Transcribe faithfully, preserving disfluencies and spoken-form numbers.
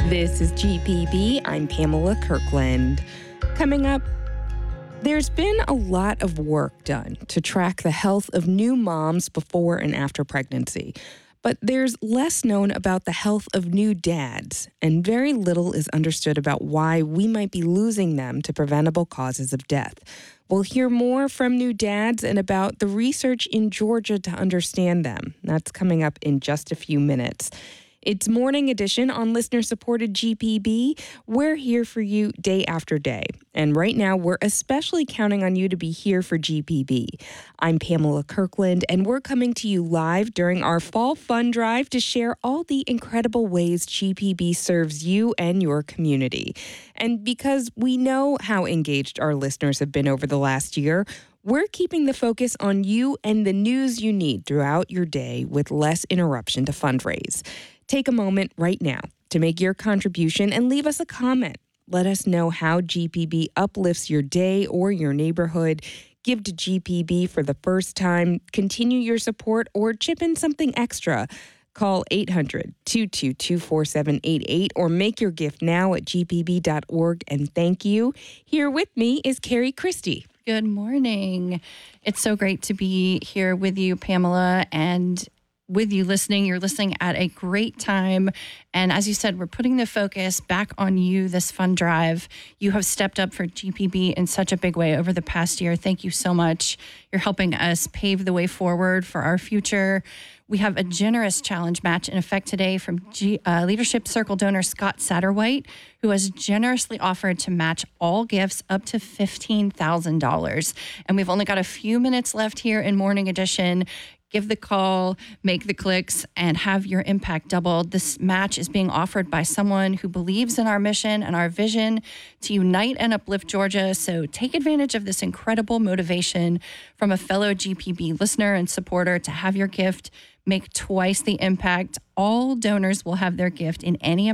This is G P B. I'm Pamela Kirkland. Coming up, there's been a lot of work done to track the health of new moms before and after pregnancy. But there's less known about the health of new dads, and very little is understood about why we might be losing them to preventable causes of death. We'll hear more from new dads and about the research in Georgia to understand them. That's coming up in just a few minutes. It's Morning Edition on listener-supported G P B. We're here for you day after day. And right now, we're especially counting on you to be here for G P B. I'm Pamela Kirkland, and we're coming to you live during our Fall Fun Drive to share all the incredible ways G P B serves you and your community. And because we know how engaged our listeners have been over the last year, we're keeping the focus on you and the news you need throughout your day with less interruption to fundraise. Take a moment right now to make your contribution and leave us a comment. Let us know how G P B uplifts your day or your neighborhood. Give to G P B for the first time, continue your support, or chip in something extra. Call eight hundred, two two two, four seven eight eight or make your gift now at g p b dot org. And thank you. Here with me is Carrie Christie. Good morning. It's so great to be here with you, Pamela, and with you listening. You're listening at a great time. And as you said, we're putting the focus back on you this fun drive. You have stepped up for G P B in such a big way over the past year. Thank you so much. You're helping us pave the way forward for our future. We have a generous challenge match in effect today from G, uh, Leadership Circle donor Scott Satterwhite, who has generously offered to match all gifts up to fifteen thousand dollars. And we've only got a few minutes left here in Morning Edition. Give the call, make the clicks, and have your impact doubled. This match is being offered by someone who believes in our mission and our vision to unite and uplift Georgia. So take advantage of this incredible motivation from a fellow G P B listener and supporter to have your gift make twice the impact. All donors will have their gift in any